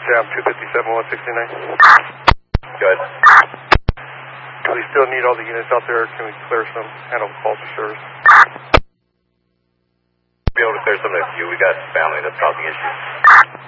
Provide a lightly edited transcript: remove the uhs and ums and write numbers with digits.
Jam 257-169. Good. Do we still need all the units out there, or can we clear some, handle calls for service? Be able to clear some of the queue. We got family that's causing issues.